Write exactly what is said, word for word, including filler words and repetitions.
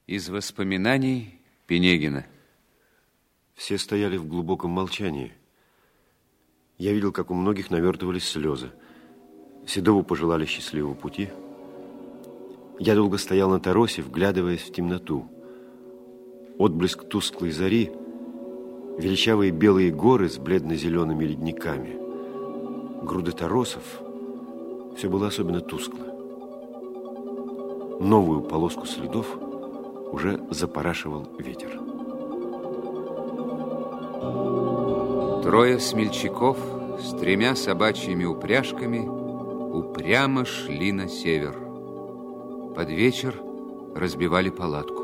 Из воспоминаний Пенегина. Все стояли в глубоком молчании. Я видел, как у многих навертывались слезы. Седову пожелали счастливого пути. Я долго стоял на торосе, вглядываясь в темноту. Отблеск тусклой зари, величавые белые горы с бледно-зелеными ледниками, груды торосов. Все было особенно тускло. Новую полоску следов уже запорашивал ветер. Трое смельчаков с тремя собачьими упряжками упрямо шли на север. Под вечер разбивали палатку.